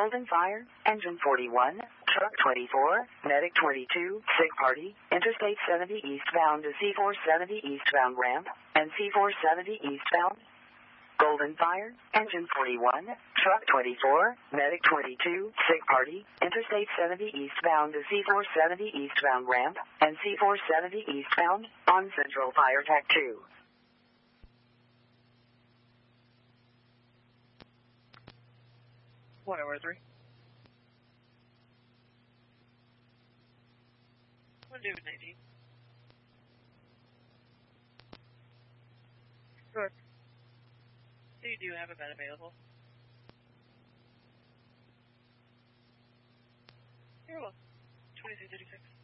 Golden Fire, Engine 41, Truck 24, Medic 22, Sick Party, Interstate 70 eastbound to C470 eastbound ramp, and C470 eastbound. Golden Fire, Engine 41, Truck 24, Medic 22, Sick Party, Interstate 70 eastbound to C470 eastbound ramp, and C470 eastbound on Central Fire Tech 2. One over 3. One David 19. Good. So you do have a bed available. You're welcome. 2336.